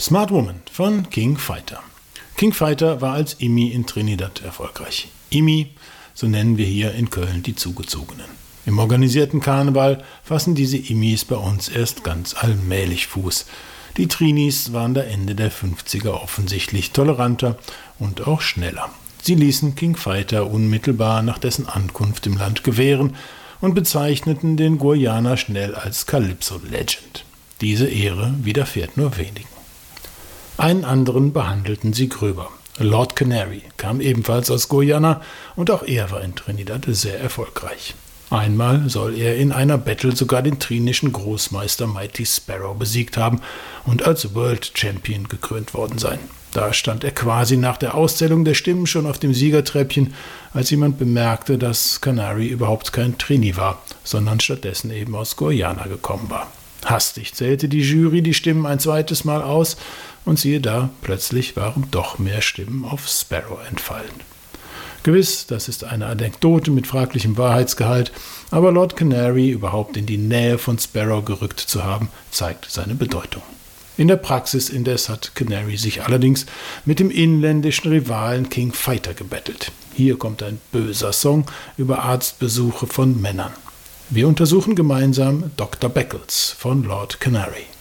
Smart Woman von King Fighter. King Fighter war als Immi in Trinidad erfolgreich. Immi, so nennen wir hier in Köln die Zugezogenen. Im organisierten Karneval fassen diese Immis bei uns erst ganz allmählich Fuß. Die Trinis waren da Ende der 50er offensichtlich toleranter und auch schneller. Sie ließen King Fighter unmittelbar nach dessen Ankunft im Land gewähren und bezeichneten den Guyana schnell als Calypso Legend. Diese Ehre widerfährt nur wenigen. Einen anderen behandelten sie gröber. Lord Canary kam ebenfalls aus Guyana und auch er war in Trinidad sehr erfolgreich. Einmal soll er in einer Battle sogar den trinischen Großmeister Mighty Sparrow besiegt haben und als World Champion gekrönt worden sein. Da stand er quasi nach der Auszählung der Stimmen schon auf dem Siegertreppchen, als jemand bemerkte, dass Canary überhaupt kein Trini war, sondern stattdessen eben aus Guyana gekommen war. Hastig zählte die Jury die Stimmen ein zweites Mal aus und siehe da, plötzlich waren doch mehr Stimmen auf Sparrow entfallen. Gewiss, das ist eine Anekdote mit fraglichem Wahrheitsgehalt, aber Lord Canary überhaupt in die Nähe von Sparrow gerückt zu haben, zeigt seine Bedeutung. In der Praxis indes hat Canary sich allerdings mit dem inländischen Rivalen King Fighter gebettelt. Hier kommt ein böser Song über Arztbesuche von Männern. Wir untersuchen gemeinsam Dr. Beckles von Lord Canary.